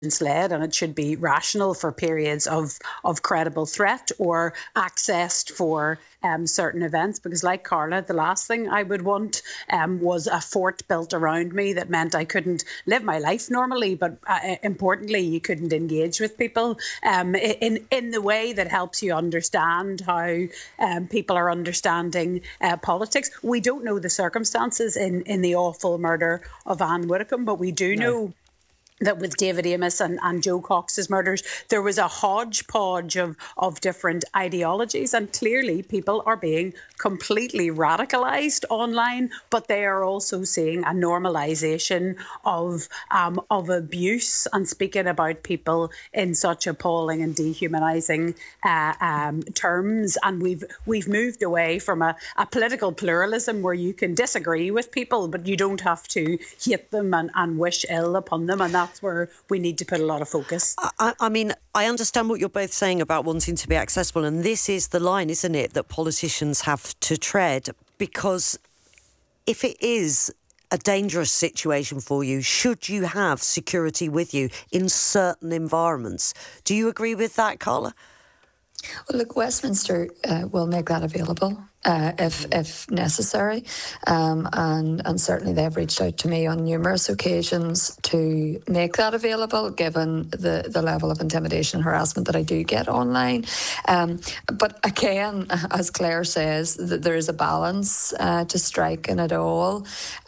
led, and it should be rational for periods of credible threat or accessed for certain events. Because like Carla, the last thing I would want was a fort built around me that meant I couldn't live my life normally, but importantly, you couldn't engage with people in the way that helps you understand how people are understanding politics. We don't know the circumstances in the awful murder of Anne Widdecombe, but we do know that with David Amess and Joe Cox's murders, there was a hodgepodge of different ideologies, and clearly people are being completely radicalised online, but they are also seeing a normalisation of abuse and speaking about people in such appalling and dehumanising terms. And we've moved away from a political pluralism where you can disagree with people, but you don't have to hate them and wish ill upon them, and that's where we need to put a lot of focus. I mean, I understand what you're both saying about wanting to be accessible, and this is the line, isn't it, that politicians have to tread, because if it is a dangerous situation for you, should you have security with you in certain environments? Do you agree with that, Carla? Well, look, Westminster will make that available if necessary, and certainly they've reached out to me on numerous occasions to make that available, given the level of intimidation and harassment that I do get online. But again, as Claire says, that there is a balance to strike in it all,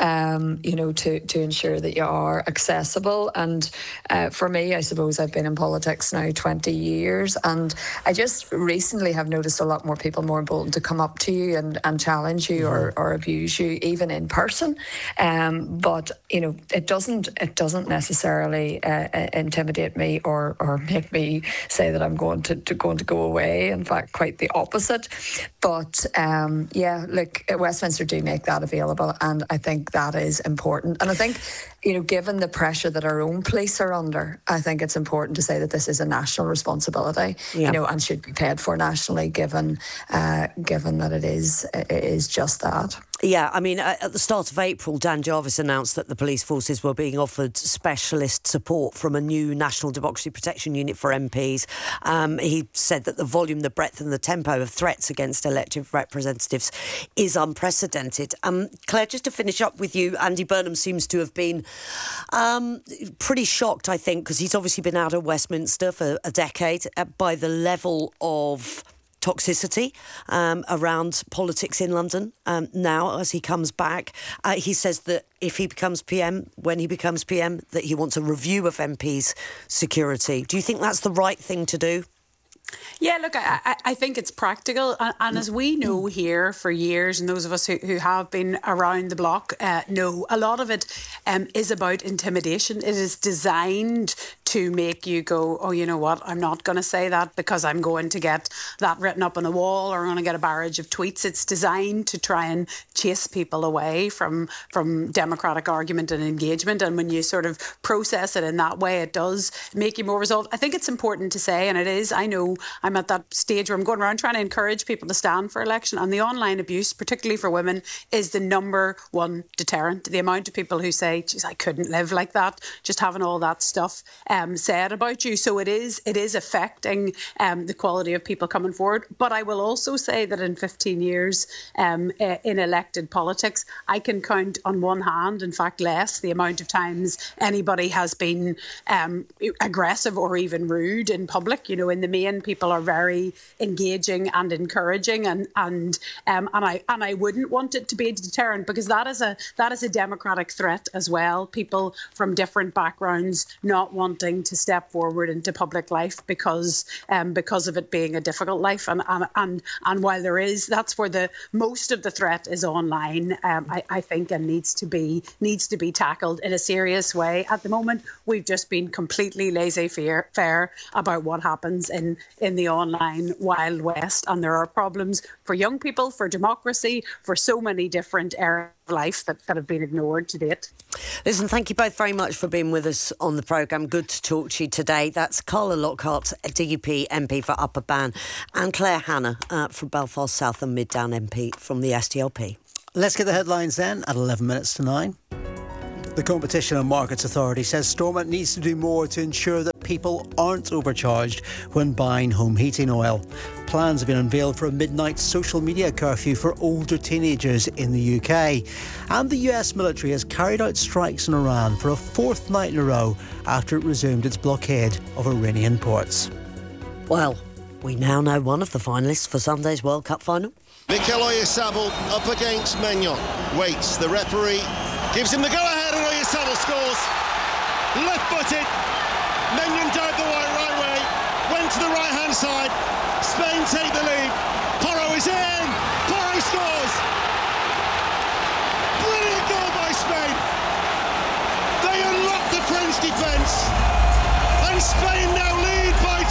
to ensure that you are accessible. And for me, I suppose I've been in politics now 20 years, and I just recently have noticed a lot more people more emboldened to come up to you and challenge you or abuse you, even in person. But it doesn't necessarily intimidate me or make me say that I'm going to go away. In fact, quite the opposite. But look, Westminster do make that available, and I think that is important. And I think, given the pressure that our own police are under, I think it's important to say that this is a national responsibility, and should be paid for nationally, given that it is just that. Yeah, I mean, at the start of April, Dan Jarvis announced that the police forces were being offered specialist support from a new National Democracy Protection Unit for MPs. He said that the volume, the breadth and the tempo of threats against elected representatives is unprecedented. Claire, just to finish up with you, Andy Burnham seems to have been pretty shocked, I think, because he's obviously been out of Westminster for a decade, by the level of toxicity around politics in London now as he comes back. He says that if he becomes PM, when he becomes PM, that he wants a review of MPs' security. Do you think that's the right thing to do? Yeah, look, I think it's practical. And as we know here for years, and those of us who have been around the block know, a lot of it is about intimidation. It is designed to make you go, oh, you know what, I'm not going to say that because I'm going to get that written up on a wall or I'm going to get a barrage of tweets. It's designed to try and chase people away from democratic argument and engagement. And when you sort of process it in that way, it does make you more resolved. I think it's important to say, and it is, I know I'm at that stage where I'm going around trying to encourage people to stand for election, and the online abuse, particularly for women, is the number one deterrent. The amount of people who say, geez, I couldn't live like that, just having all that stuff said about you. So it is affecting the quality of people coming forward. But I will also say that in 15 years in elected politics, I can count on one hand, in fact less, the amount of times anybody has been aggressive or even rude in public. In the main, people are very engaging and encouraging, and I wouldn't want it to be a deterrent, because that is a democratic threat as well. People from different backgrounds not wanting to step forward into public life because of it being a difficult life, and while that's where the most of the threat is online, I think, and needs to be tackled in a serious way. At the moment, we've just been completely laissez-faire about what happens in the online Wild West, and there are problems for young people, for democracy, for so many different areas of life that have been ignored to date. Listen, thank you both very much for being with us on the programme. Good to talk to you today. That's Carla Lockhart, DUP MP for Upper Bann, and Claire Hanna from Belfast South and Middown MP from the SDLP. Let's get the headlines then at 11 minutes to 9. The Competition and Markets Authority says Stormont needs to do more to ensure that people aren't overcharged when buying home heating oil. Plans have been unveiled for a midnight social media curfew for older teenagers in the UK. And the US military has carried out strikes in Iran for a fourth night in a row after it resumed its blockade of Iranian ports. Well, we now know one of the finalists for Sunday's World Cup final. Mikel Oyarzabal up against Maignan. Waits, the referee gives him the go-ahead and Oyarzabal scores. Left-footed. Maignan dived the right way. Went to the right-hand side. Spain take the lead. Porro is in. Porro scores. Brilliant goal by Spain. They unlock the French defence. And Spain now lead by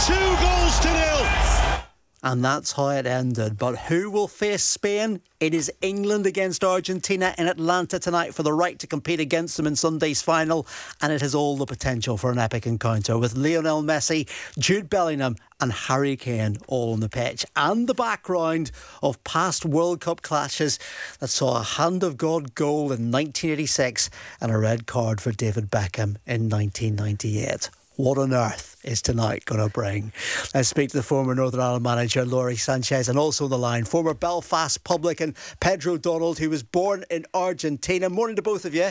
2-0. And that's how it ended. But who will face Spain? It is England against Argentina in Atlanta tonight for the right to compete against them in Sunday's final. And it has all the potential for an epic encounter with Lionel Messi, Jude Bellingham and Harry Kane all on the pitch. And the background of past World Cup clashes that saw a Hand of God goal in 1986 and a red card for David Beckham in 1998. What on earth is tonight going to bring? Let's speak to the former Northern Ireland manager, Lawrie Sanchez, and also on the line, former Belfast publican Pedro Donald, who was born in Argentina. Morning to both of you.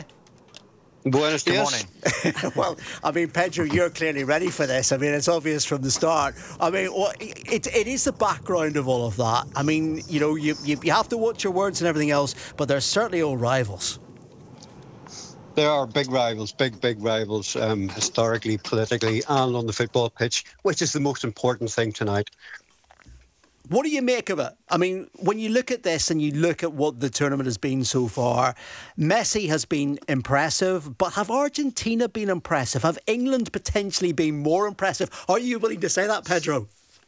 Buenos dias. Good morning. Well, I mean, Pedro, you're clearly ready for this. I mean, it's obvious from the start. I mean, it is the background of all of that. I mean, you know, you have to watch your words and everything else, but they're certainly old rivals. There are big rivals, big rivals, historically, politically, and on the football pitch, which is the most important thing tonight. What do you make of it? I mean, when you look at this and you look at what the tournament has been so far, Messi has been impressive, but have Argentina been impressive? Have England potentially been more impressive? Are you willing to say that, Pedro?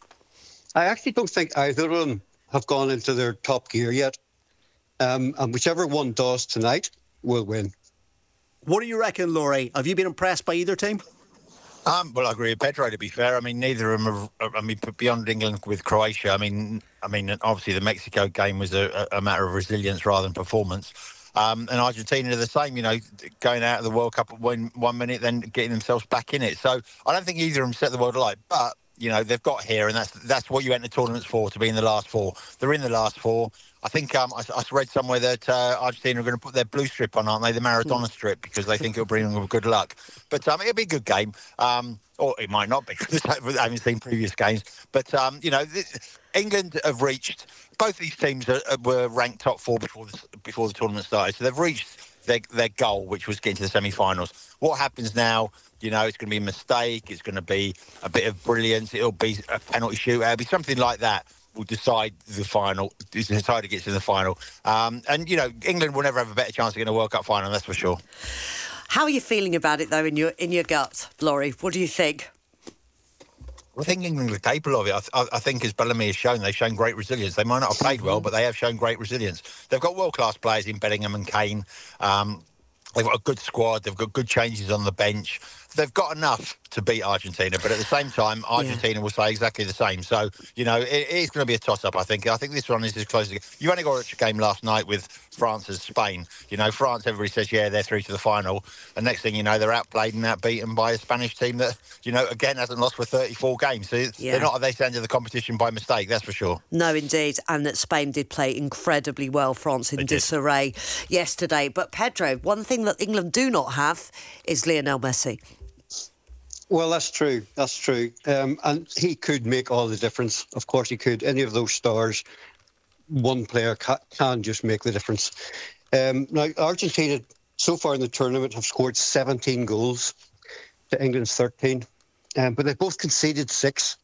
I actually don't think either of them have gone into their top gear yet. And whichever one does tonight will win. What do you reckon, Lawrie? Have you been impressed by either team? Well, I agree with Pedro, to be fair. I mean, neither of them are, I mean, beyond England with Croatia, I mean, obviously the Mexico game was a matter of resilience rather than performance. And Argentina are the same, you know, going out of the World Cup in 1 minute, then getting themselves back in it. So I don't think either of them set the world alight. But, you know, they've got here, and that's what you enter tournaments for, to be in the last four. They're in the last four. I think I read somewhere that Argentina are going to put their blue strip on, aren't they? The Maradona strip, because they think it'll bring them good luck. But it'll be a good game. Or it might not be, because I haven't seen previous games. But, you know, England have reached... Both these teams were ranked top four before the tournament started. So they've reached their goal, which was getting to the semi-finals. What happens now? You know, it's going to be a mistake. It's going to be a bit of brilliance. It'll be a penalty shootout. It'll be something like that. Will decide the final, decide who gets in the final. And, you know, England will never have a better chance of getting a World Cup final, that's for sure. How are you feeling about it, though, in your gut, Lawrie? What do you think? Well, I think England are capable of it. I think, as Bellamy has shown, they've shown great resilience. They might not have played well, but they have shown great resilience. They've got world-class players in Bellingham and Kane. They've got a good squad. They've got good changes on the bench. They've got enough to beat Argentina, but at the same time, Argentina will say exactly the same. So, you know, it's going to be a toss-up, I think. I think this one is as close as... You only got a game last night with France and Spain. You know, France, everybody says, yeah, they're through to the final. And next thing you know, they're outplayed and outbeaten by a Spanish team that, you know, again, hasn't lost for 34 games. So they're not at this end of the competition by mistake, that's for sure. No, indeed. And that Spain did play incredibly well, France in disarray yesterday. But, Pedro, one thing that England do not have is Lionel Messi. Well, that's true. That's true. And he could make all the difference. Of course he could. Any of those stars, one player can just make the difference. Now, Argentina, so far in the tournament, have scored 17 goals to England's 13. But they've both conceded 6.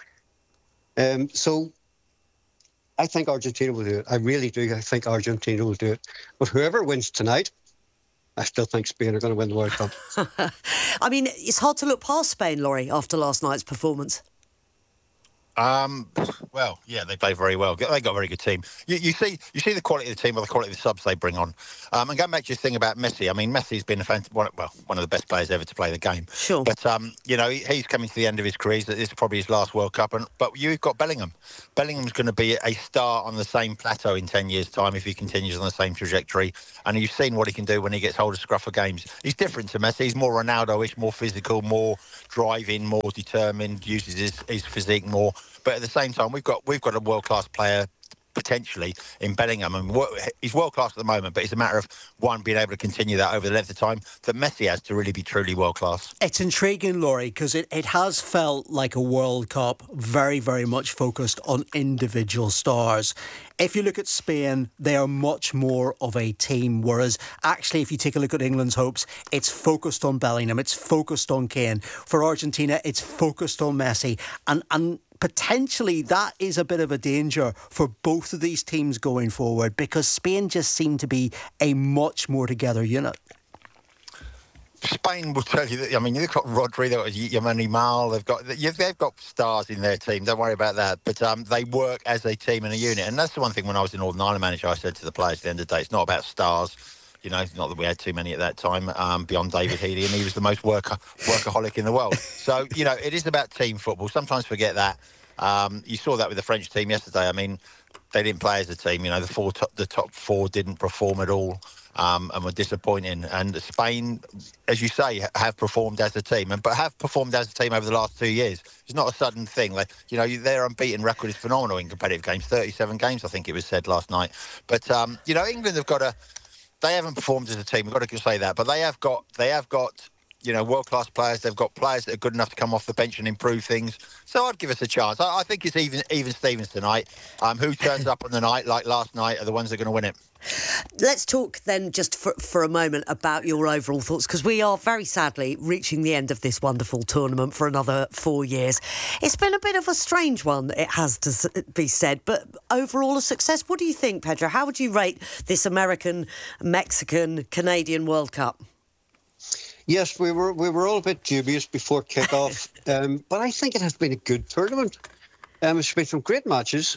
So I think Argentina will do it. I really do. I think Argentina will do it. But whoever wins tonight, I still think Spain are going to win the World Cup. I mean, it's hard to look past Spain, Lawrie, after last night's performance. Well, yeah, they play very well. They got a very good team. You see the quality of the team or the quality of the subs they bring on. And going back to your thing about Messi, I mean, Messi's been one of the best players ever to play the game. Sure. But he's coming to the end of his career. This is probably his last World Cup. But you've got Bellingham. Bellingham's going to be a star on the same plateau in 10 years' time if he continues on the same trajectory. And you've seen what he can do when he gets hold of scruff of games. He's different to Messi. He's more Ronaldo-ish, more physical, more driving, more determined, uses his physique more. But at the same time, we've got a world-class player potentially in Bellingham. And he's world-class at the moment, but it's a matter of, one, being able to continue that over the length of time that Messi has to really be truly world-class. It's intriguing, Laurie, because it has felt like a World Cup very, very much focused on individual stars. If you look at Spain, they are much more of a team, whereas actually if you take a look at England's hopes, it's focused on Bellingham, it's focused on Kane. For Argentina, it's focused on Messi. And potentially that is a bit of a danger for both of these teams going forward, because Spain just seem to be a much more together unit. Spain will tell you that. I mean, they've got Rodri, they've got Yamani Mal, they've got stars in their team. Don't worry about that. But they work as a team and a unit, and that's the one thing when I was the Northern Ireland manager, I said to the players at the end of the day, it's not about stars. Not that we had too many at that time, beyond David Healy, and he was the most workaholic in the world. So, it is about team football. Sometimes forget that. You saw that with the French team yesterday. I mean, they didn't play as a team. The top four didn't perform at all, and were disappointing. And Spain, as you say, have performed as a team, but have performed as a team over the last 2 years. It's not a sudden thing. Their unbeaten record is phenomenal in competitive games. 37 games, I think it was said last night. But England have got to. They haven't performed as a team. We've got to say that, but they have got world-class players. They've got players that are good enough to come off the bench and improve things. So I'd give us a chance. I think it's even Stevens tonight. Who turns up on the night like last night are the ones that are going to win it. Let's talk then just for a moment about your overall thoughts, because we are very sadly reaching the end of this wonderful tournament for another 4 years. It's been a bit of a strange one, it has to be said, but overall a success. What do you think, Pedro? How would you rate this American, Mexican, Canadian World Cup? Yes, we were all a bit dubious before kickoff, but I think it has been a good tournament. It's been some great matches.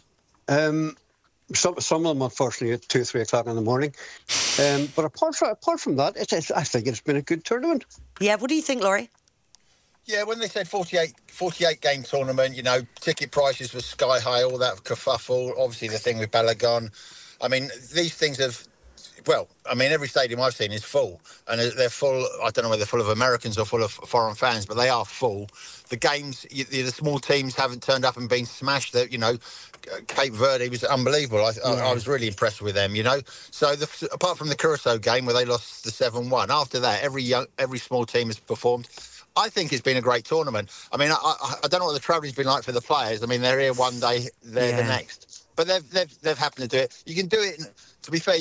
Some of them, unfortunately, at 2 or 3 o'clock in the morning. But apart from that, I think it's been a good tournament. Yeah, what do you think, Laurie? Yeah, when they said 48 game tournament, ticket prices were sky high, all that kerfuffle. Obviously, the thing with Balagon. I mean, these things have. Well, I mean, every stadium I've seen is full, and they're full. I don't know whether they're full of Americans or full of foreign fans, but they are full. The games, the small teams haven't turned up and been smashed. Cape Verde was unbelievable. I was really impressed with them. So apart from the Curacao game where they lost the 7-1, after that, every small team has performed. I think it's been a great tournament. I mean, I don't know what the travelling's been like for the players. I mean, they're here one day, they're the next, but they've happened to do it. You can do it. To be fair,